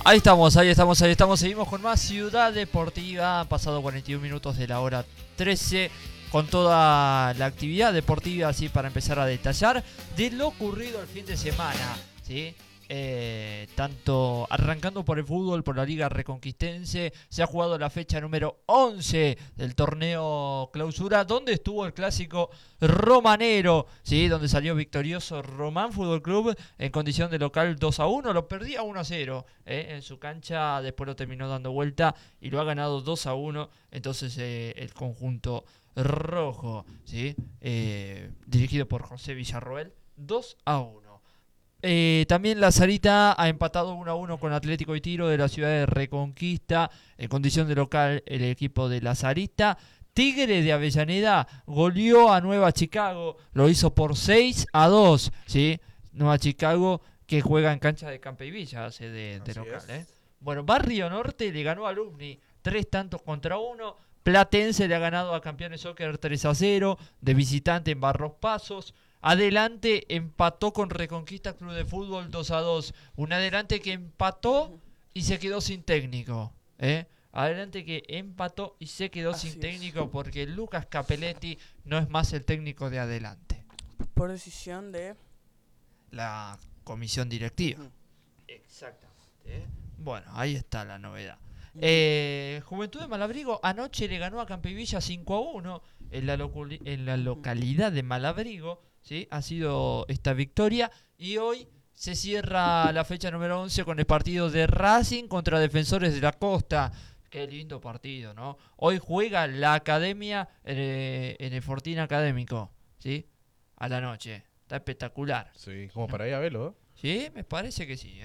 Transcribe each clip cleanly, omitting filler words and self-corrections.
Ahí estamos. Seguimos con más Ciudad Deportiva. Han pasado 41 minutos de la hora 13. Con toda la actividad deportiva, así para empezar a detallar de lo ocurrido el fin de semana, ¿sí? Tanto arrancando por el fútbol, por la Liga Reconquistense, se ha jugado la fecha número 11 del torneo Clausura, donde estuvo el clásico romanero, ¿sí? Donde salió victorioso Román Fútbol Club en condición de local 2-1, lo perdía 1-0 en su cancha, después lo terminó dando vuelta y lo ha ganado 2-1, entonces el conjunto rojo, ¿sí? Dirigido por José Villarroel, 2-1. También la Sarita ha empatado 1-1 con Atlético y Tiro de la ciudad de Reconquista. En condición de local, el equipo de la Sarita. Tigre de Avellaneda goleó a Nueva Chicago. Lo hizo por 6-2. ¿Sí? Nueva Chicago que juega en cancha de Campe y Villa, hace de local. Bueno, Barrio Norte le ganó a Alumni 3-1. Platense le ha ganado a Campeones Soccer 3-0. De visitante en Barros Pasos. Adelante empató con Reconquista Club de Fútbol 2-2. Un Adelante que empató y se quedó sin técnico. Adelante que empató y se quedó sin técnico porque Lucas Capelletti no es más el técnico de Adelante. Por decisión de la comisión directiva. Exactamente. Bueno, ahí está la novedad. Juventud de Malabrigo anoche le ganó a Campivilla 5-1 en la localidad de Malabrigo. ¿Sí? Ha sido esta victoria y hoy se cierra la fecha número 11 con el partido de Racing contra Defensores de la Costa. Qué lindo partido, ¿no? Hoy juega la academia en el Fortín Académico, ¿sí? A la noche. Está espectacular. Sí, como para ir a verlo, Sí, me parece que sí,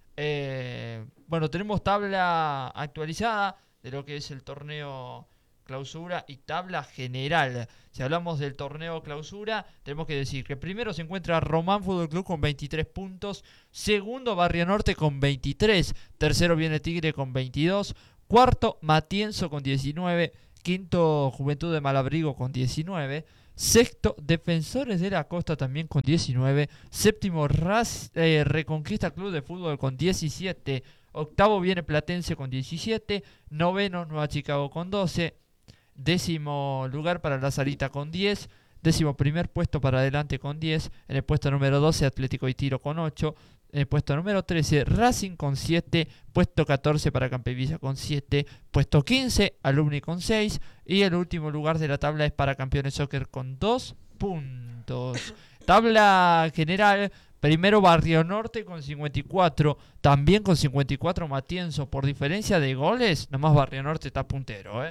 bueno, tenemos tabla actualizada de lo que es el torneo Clausura y tabla general. Si hablamos del torneo Clausura, tenemos que decir que primero se encuentra Román Fútbol Club con 23 puntos, segundo Barrio Norte con 23, tercero viene Tigre con 22, cuarto Matienzo con 19, quinto Juventud de Malabrigo con 19, sexto Defensores de la Costa también con 19, séptimo Reconquista Club de Fútbol con 17, octavo viene Platense con 17, noveno Nueva Chicago con 12, décimo lugar para la Sarita con 10, décimo primer puesto para Adelante con 10, en el puesto número 12 Atlético y Tiro con 8, en el puesto número 13 Racing con 7, puesto 14 para Campevilla con 7, puesto 15 Alumni con 6 y el último lugar de la tabla es para Campeones Soccer con 2 puntos. Tabla general. Primero Barrio Norte con 54, también con 54 Matienzo. Por diferencia de goles, nomás Barrio Norte está puntero.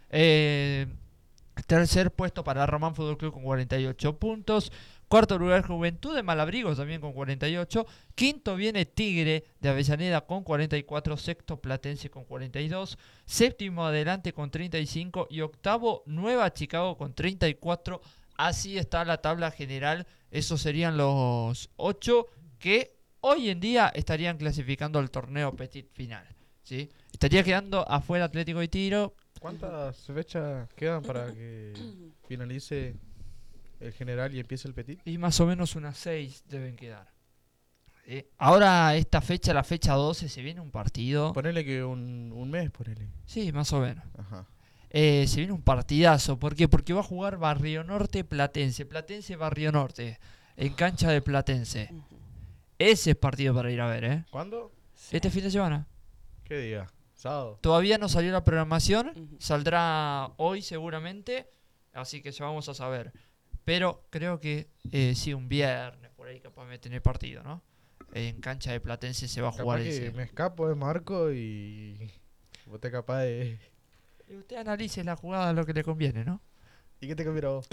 Tercer puesto para Román Fútbol Club con 48 puntos. Cuarto lugar Juventud de Malabrigo también con 48. Quinto viene Tigre de Avellaneda con 44. Sexto Platense con 42. Séptimo Adelante con 35. Y octavo Nueva Chicago con 34. Así está la tabla general. Esos serían los 8 que hoy en día estarían clasificando al torneo Petit Final, ¿sí? Estaría quedando afuera Atlético y Tiro. ¿Cuántas fechas quedan para que finalice el general y empiece el Petit? Y más o menos unas 6 deben quedar. Ahora esta fecha, la fecha 12, se viene un partido. Ponele que un mes, ponele. Sí, más o menos. Ajá. Se viene un partidazo. ¿Por qué? Porque va a jugar Barrio Norte Platense. Platense Barrio Norte. En cancha de Platense. Ese es partido para ir a ver, ¿Cuándo? Este fin de semana. ¿Qué día? ¿Sábado? Todavía no salió la programación. Saldrá hoy seguramente. Así que ya vamos a saber. Pero creo que sí, un viernes por ahí capaz de tener partido, ¿no? En cancha de Platense se va a jugar capaz ese. Que me escapo de Marco y vos te capaz de... Y usted analice la jugada lo que le conviene, ¿no? ¿Y qué te conviene a vos?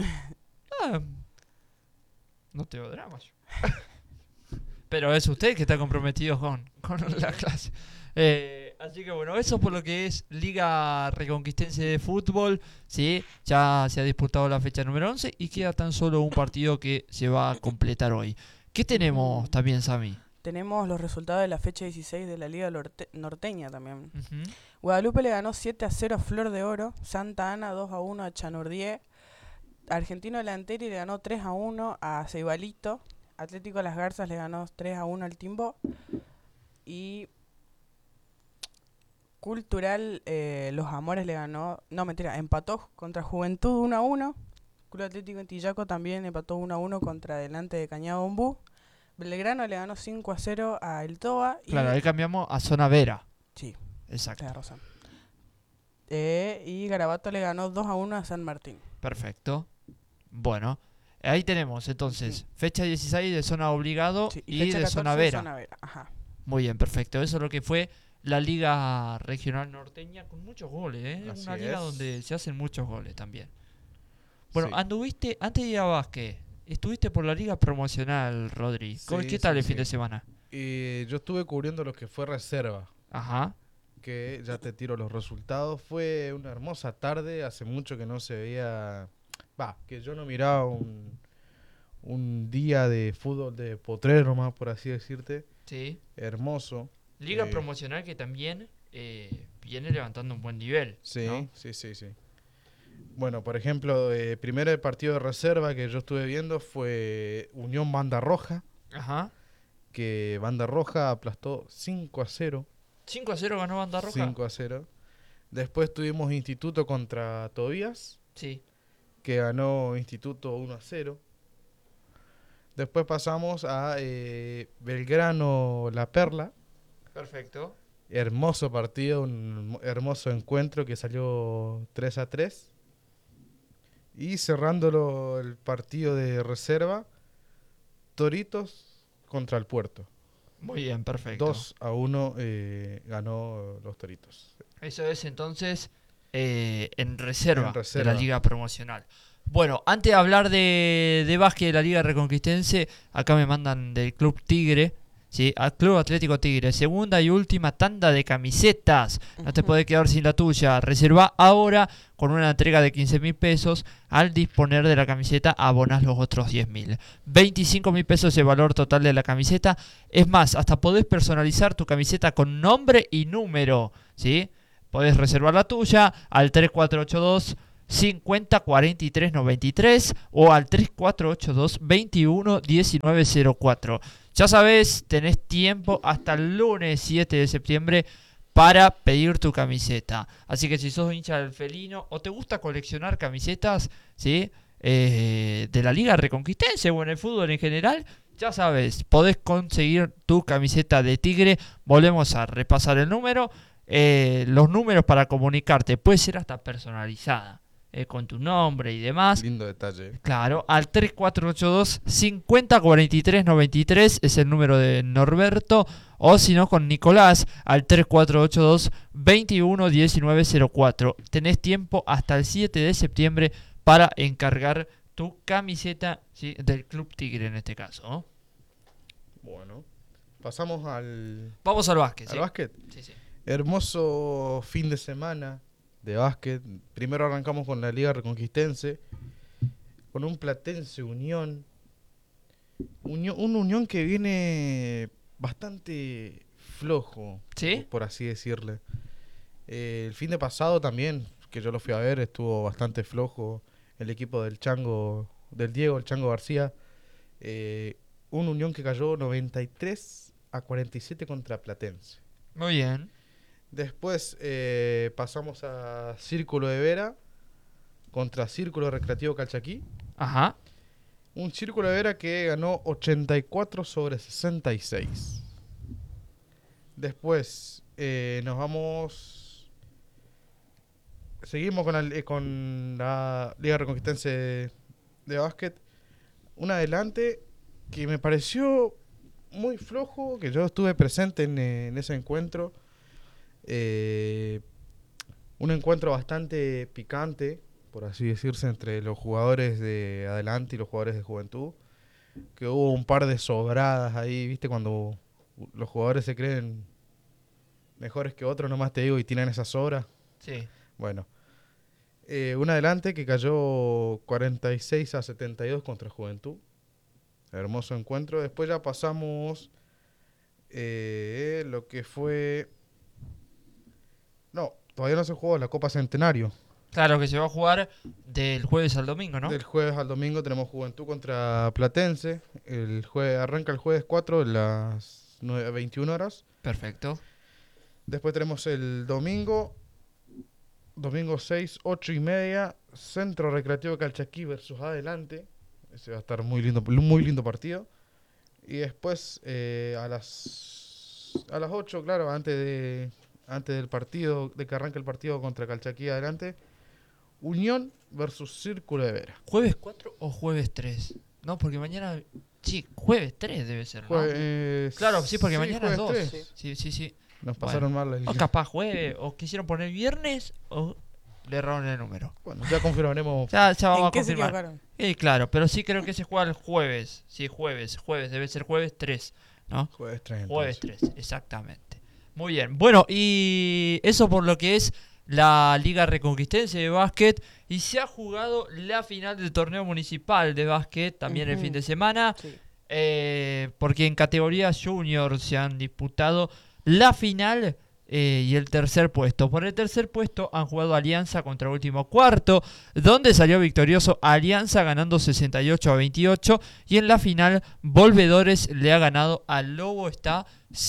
No tengo drama yo. Pero es usted que está comprometido con la clase. Así que bueno, eso por lo que es Liga Reconquistense de Fútbol, ¿sí? Ya se ha disputado la fecha número 11 y queda tan solo un partido que se va a completar hoy. ¿Qué tenemos también, Sami? Tenemos los resultados de la fecha 16 de la Liga Norteña también. Guadalupe le ganó 7-0 a Flor de Oro, Santa Ana 2-1 a Chanurdié, Argentino Delanteri le ganó 3-1 a Ceibalito, Atlético Las Garzas le ganó 3-1 al Timbó y Cultural, Los Amores le ganó, no mentira, empató contra Juventud 1-1. Club Atlético Antillaco también empató 1-1 contra Adelante de Cañada Ombú. Belgrano le ganó 5-0 a El Toba. Claro, ahí cambiamos a Zona Vera. Sí, Exacto. tenés razón. Y Garabato le ganó 2-1 a San Martín. Perfecto. Bueno, ahí tenemos entonces fecha 16 de zona obligado Sí, y fecha de 14 zona Vera. Zona Vera. Ajá. Muy bien, perfecto. Eso es lo que fue la Liga Regional Norteña con muchos goles, ¿eh? Así Una liga es. donde se hacen muchos goles también. Bueno, Sí. anduviste, antes de ir a básquet, estuviste por la Liga Promocional, Rodri. Sí, ¿Qué tal sí, el fin sí. de semana? Y yo estuve cubriendo lo que fue reserva, Ajá. que ya te tiro los resultados. Fue una hermosa tarde, hace mucho que no se veía, que yo no miraba un día de fútbol de potrero más, por así decirte. Sí. Hermoso. Liga Eh, Promocional que también viene levantando un buen nivel. Sí, ¿no? sí. Bueno, por ejemplo, primero el partido de reserva que yo estuve viendo fue Unión Banda Roja, Ajá. que Banda Roja aplastó 5-0. 5-0 ganó Banda Roja. 5-0. Después tuvimos Instituto contra Tobías, Sí. que ganó Instituto 1-0. Después pasamos a Belgrano La Perla. Perfecto. Hermoso partido, un hermoso encuentro que salió 3-3. Y cerrándolo el partido de reserva, Toritos contra el Puerto. Muy bien, perfecto. 2-1 ganó los Toritos. Eso es entonces en reserva En de reserva. la Liga Promocional. Bueno, antes de hablar de básquet de la Liga Reconquistense, acá me mandan del Club Tigre, ¿sí? Al Club Atlético Tigre. Segunda y última tanda de camisetas. No te podés quedar sin la tuya. Reserva ahora con una entrega de 15.000 pesos. Al disponer de la camiseta abonás los otros 10.000. 25.000 pesos el valor total de la camiseta. Es más, hasta podés personalizar tu camiseta con nombre y número, ¿sí? Podés reservar la tuya al 3482 50 43 93 o al 3482 21 19 04. Ya sabes, tenés tiempo hasta el lunes 7 de septiembre para pedir tu camiseta. Así que si sos hincha del felino o te gusta coleccionar camisetas, ¿sí? De la Liga Reconquistense o en el fútbol en general, ya sabes, podés conseguir tu camiseta de Tigre. Volvemos a repasar el número. Los números para comunicarte, puede ser hasta personalizada, con tu nombre y demás. Lindo detalle. Claro, al 3482 50 43 93 es el número de Norberto, o si no con Nicolás al 3482 21 19 04. Tenés tiempo hasta el 7 de septiembre para encargar tu camiseta, ¿sí? Del Club Tigre en este caso, ¿no? Bueno, pasamos al Vamos al básquet, ¿sí? básquet. Sí. Hermoso fin de semana de básquet. Primero arrancamos con la Liga Reconquistense, con un Platense Unión. Un Unión que viene bastante flojo, ¿Sí? por así decirle. El fin de pasado también, que yo lo fui a ver, estuvo bastante flojo el equipo del Diego, el Chango García. Un Unión que cayó 93-47 contra Platense. Muy bien. Después pasamos a Círculo de Vera contra Círculo Recreativo Calchaquí. Ajá. Un Círculo de Vera que ganó 84-66. Después seguimos con la Liga Reconquistense de básquet. Un adelante que me pareció muy flojo, que yo estuve presente en ese encuentro. Un encuentro bastante picante, por así decirse, entre los jugadores de Adelante y los jugadores de Juventud, que hubo un par de sobradas ahí, viste, cuando los jugadores se creen mejores que otros, nomás te digo, y tienen esas sobras. Sí. Bueno, un Adelante que cayó 46-72 contra Juventud. Hermoso encuentro. Después ya pasamos lo que fue... No, todavía no se jugó la Copa Centenario. Claro que se va a jugar del jueves al domingo, ¿no? Del jueves al domingo tenemos Juventud contra Platense. Arranca el jueves 4 a las 21 horas. Perfecto. Después tenemos el domingo 6, 8:30, Centro Recreativo Calchaquí versus Adelante. Ese va a estar muy lindo partido. Y después a las 8, claro, antes del partido, de que arranque el partido contra Calchaquí Adelante, Unión versus Círculo de Vera. ¿Jueves 4 o jueves 3? No, porque mañana... Sí, jueves 3 debe ser, ¿no? Claro, sí, porque mañana es 2. Sí. Nos pasaron mal las O capaz jueves, o quisieron poner viernes, o le erraron el número. Bueno, ya confirmaremos. Ya vamos ¿En a qué se confirmar. equivocaron? Claro, pero sí creo que se juega el jueves. Sí, jueves, debe ser jueves 3, ¿no? Jueves 3. Jueves 3, exactamente. Muy bien. Bueno, y eso por lo que es la Liga Reconquistense de Básquet. Y se ha jugado la final del torneo municipal de básquet también el fin de semana. Sí. Porque en categoría junior se han disputado la final y el tercer puesto. Por el tercer puesto han jugado Alianza contra el último cuarto, donde salió victorioso Alianza ganando 68-28. Y en la final Volvedores le ha ganado al Lobo, está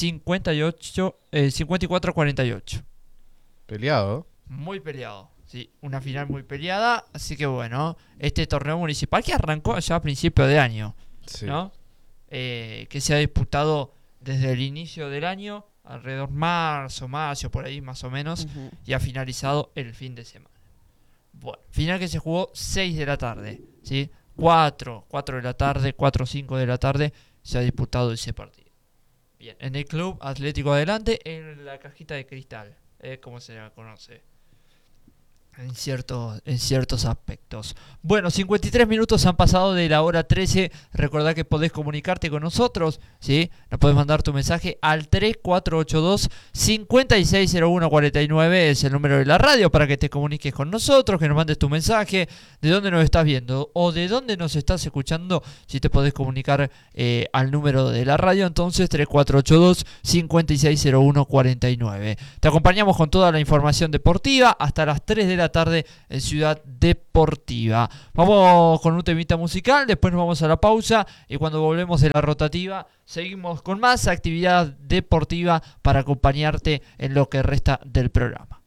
54-48. Peleado. Muy peleado, sí, una final muy peleada. Así que bueno, este torneo municipal que arrancó ya a principio de año, Sí. ¿no? Que se ha disputado desde el inicio del año, alrededor marzo, mayo, por ahí más o menos, y ha finalizado el fin de semana. Bueno, final que se jugó 6 de la tarde, ¿sí? 4 de la tarde, 4 o 5 de la tarde se ha disputado ese partido. Bien, en el Club Atlético Adelante, en la Cajita de Cristal, como se la conoce. En ciertos aspectos. Bueno, 53 minutos han pasado de la hora 13. Recordá que podés comunicarte con nosotros, ¿sí? Nos podés mandar tu mensaje al 3482-560149. Es el número de la radio para que te comuniques con nosotros, que nos mandes tu mensaje, de dónde nos estás viendo o de dónde nos estás escuchando. Si te podés comunicar al número de la radio, entonces 3482-560149. Te acompañamos con toda la información deportiva hasta las 3 de la tarde en Ciudad Deportiva. Vamos con un temita musical, después nos vamos a la pausa y cuando volvemos de la rotativa seguimos con más actividad deportiva para acompañarte en lo que resta del programa.